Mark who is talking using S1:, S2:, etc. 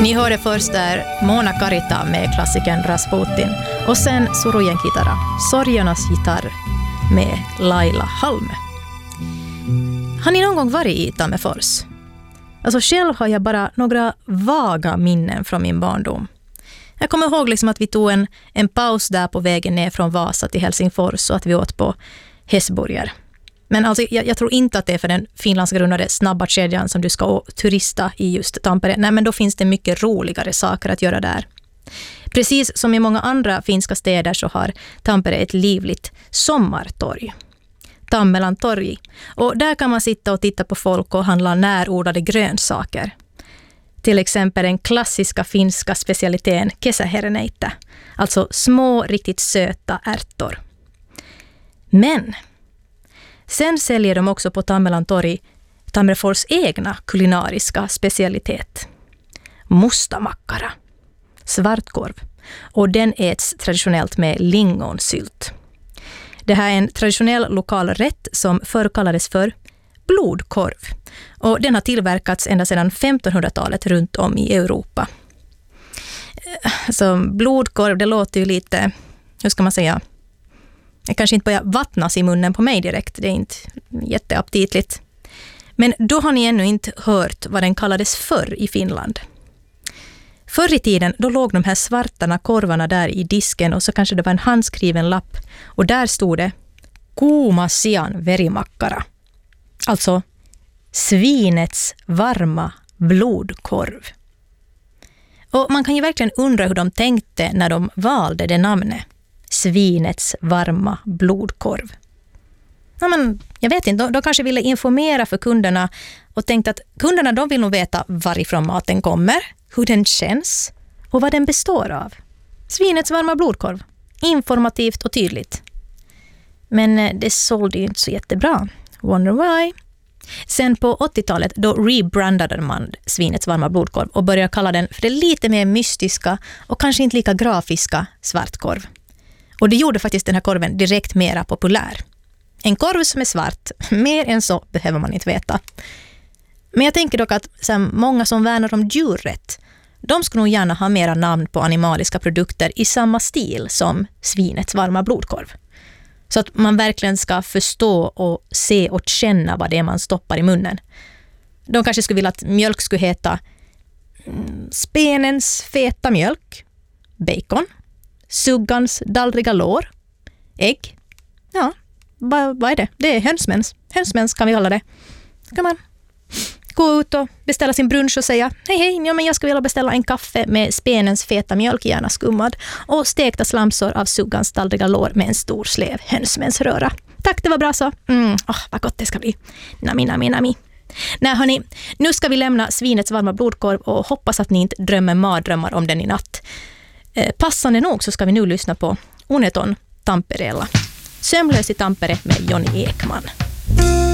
S1: Ni hörde först där Mona Karita med klassikern Rasputin och sen Surujen Kitara, Sorgernas gitarr med Laila Halme. Har ni någon gång varit i Tammerfors? Alltså själv har jag bara några vaga minnen från min barndom. Jag kommer ihåg liksom att vi tog en paus där på vägen ner från Vasa till Helsingfors och att vi åt på Hässburger. Men alltså, jag tror inte att det är för den finlandsgrundade snabba kedjan som du ska turista i just Tampere. Nej, men då finns det mycket roligare saker att göra där. Precis som i många andra finska städer så har Tampere ett livligt sommartorg. Tammelan torg. Och där kan man sitta och titta på folk och handla närodlade grönsaker. Till exempel den klassiska finska specialiteten kesäherneitä. Alltså små, riktigt söta ärtor. Men sen säljer de också på Tammelan torg Tammerfors egna kulinariska specialitet. Mustamakkara. Svartkorv. Och den äts traditionellt med lingonsylt. Det här är en traditionell lokal rätt som förr kallades för blodkorv. Och den har tillverkats ända sedan 1500-talet runt om i Europa. Så blodkorv, det låter ju lite, hur ska man säga, jag kanske inte börjar vattnas i munnen på mig direkt, det är inte jätteaptitligt. Men då har ni ännu inte hört vad den kallades förr i Finland. Förr i tiden då låg de här svartarna korvarna där i disken och så kanske det var en handskriven lapp och där stod det kuuma sian verimakkara. Alltså svinets varma blodkorv. Och man kan ju verkligen undra hur de tänkte när de valde det namnet. Svinets varma blodkorv. Ja, men jag vet inte, de kanske ville informera för kunderna och tänkte att kunderna de vill nog veta varifrån maten kommer, hur den känns och vad den består av. Svinets varma blodkorv. Informativt och tydligt. Men det sålde ju inte så jättebra. Wonder why? Sen på 80-talet då rebrandade man svinets varma blodkorv och började kalla den för det lite mer mystiska och kanske inte lika grafiska svartkorv. Och det gjorde faktiskt den här korven direkt mera populär. En korv som är svart, mer än så behöver man inte veta. Men jag tänker dock att många som värnar om djurrätt, de ska nog gärna ha mera namn på animaliska produkter i samma stil som svinets varma blodkorv. Så att man verkligen ska förstå och se och känna vad det är man stoppar i munnen. De kanske skulle vilja att mjölk skulle heta spenens feta mjölk, bacon, suggans dallriga lår, ägg. Ja, vad är det? Det är hönsmens. Hönsmens kan vi hålla det. Kan man gå ut och beställa sin brunch och säga hej, ja, men jag skulle vilja beställa en kaffe med spenens feta mjölk, gärna skummad, och stekta slamsor av suggans dallriga lår med en stor slev hönsmensröra. Tack, det var bra så. Vad gott det ska bli. Nami. Nej hörni, nu ska vi lämna svinets varma blodkorv och hoppas att ni inte drömmer mardrömmar om den i natt. Passande nog så ska vi nu lyssna på Uneton Tampereella. Sömnlös i Tampere med Johnny Ekman.